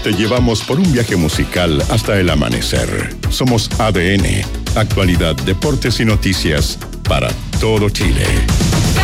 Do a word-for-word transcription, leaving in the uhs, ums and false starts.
te llevamos por un viaje musical hasta el amanecer. Somos A D N, actualidad, deportes y noticias para todo Chile.